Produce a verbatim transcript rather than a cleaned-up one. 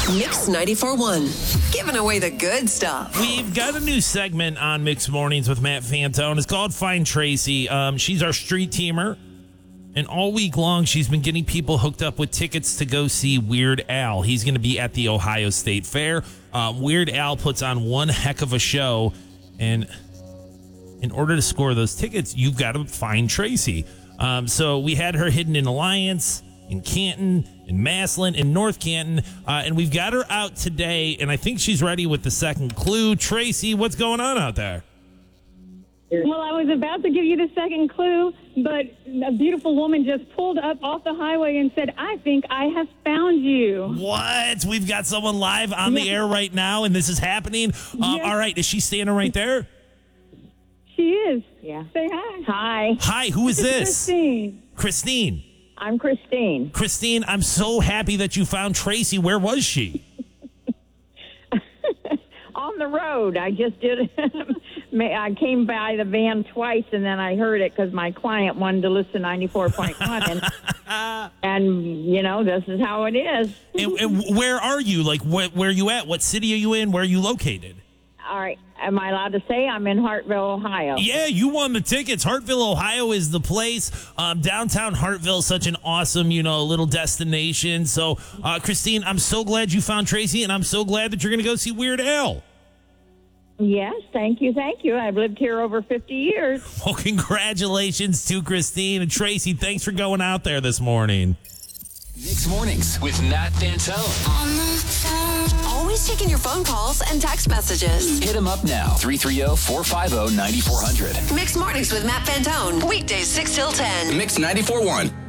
Mix ninety-four point one, giving away the good stuff. We've got a new segment on Mixed Mornings with Matt Fantone. It's called Find Tracy. Um, she's our street teamer. And all week long, she's been getting people hooked up with tickets to go see Weird Al. He's going to be at the Ohio State Fair. Um, Weird Al puts on one heck of a show. And in order to score those tickets, you've got to find Tracy. Um, so we had her hidden in Alliance, in Canton, in Massillon, in North Canton. Uh, and we've got her out today. And I think she's ready with the second clue. Tracy, what's going on out there? Well, I was about to give you the second clue, but a beautiful woman just pulled up off the highway and said, I think I have found you. What? We've got someone live on the air right now, and this is happening? Um, Yes. All right. Is she standing right there? She is. Yeah. Say hi. Hi, Hi, who is this? Christine. Christine. I'm Christine. Christine, I'm so happy that you found Tracy. Where was she? On the road. I just did. I came by the van twice, and then I heard it because my client wanted to listen to ninety-four point one. And, and, you know, this is how it is. And, and where are you? Like, where, where are you at? What city are you in? Where are you located? All right. Am I allowed to say I'm in Hartville, Ohio? Yeah, you won the tickets. Hartville, Ohio is the place. Um, downtown Hartville is such an awesome, you know, little destination. So, uh, Christine, I'm so glad you found Tracy, and I'm so glad that you're going to go see Weird Al. Yes, thank you, thank you. I've lived here over fifty years. Well, congratulations to Christine and Tracy. Thanks for going out there this morning. Mixed Mornings with Matt Fantone. On the phone. Always taking your phone calls and text messages. Hit him up now. three three zero, four five zero, nine four zero zero. Mixed Mornings with Matt Fantone. Weekdays six till ten. Mix ninety-four point one.